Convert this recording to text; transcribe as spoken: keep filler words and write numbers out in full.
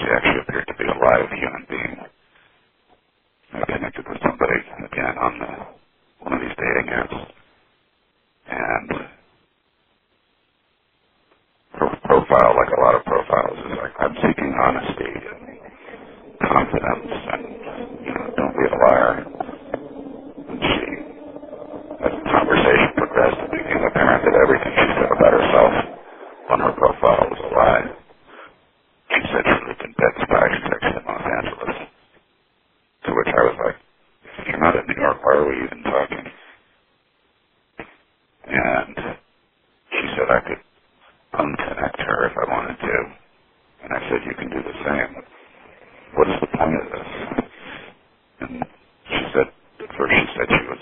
actually appeared to be a live human being. I connected with somebody, again, on the, one of these dating apps. And her profile, like a lot of profiles, is like, I'm seeking honesty and confidence and, you know, don't be a liar. And she, as the conversation progressed, it became apparent that everything she said about herself on her profile was a lie. She said she lived in Bed-Stuy, she was actually in Los Angeles. To which I was like, if you're not in New York, why are we even talking? And she said I could unconnect her if I wanted to. And I said, you can do the same. What is the point of this? And